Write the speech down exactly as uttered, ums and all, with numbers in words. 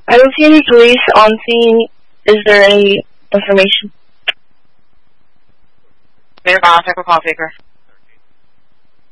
I don't see any police on scene. Is there any information? Mayor Bond, Pepper Call Taker.